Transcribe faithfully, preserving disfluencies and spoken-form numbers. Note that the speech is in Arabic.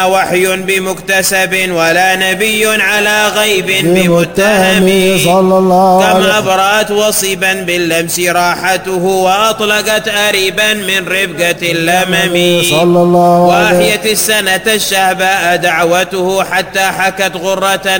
وحي بمكتسب ولا نبي على غيب بمتهم صلى الله عليه كما أبرأت وصبا باللمس راحته وأطلقت أريبا من رفقة اللمم صلى الله عليه وأحيت السنة الشهباء دعوته حتى حكت غرة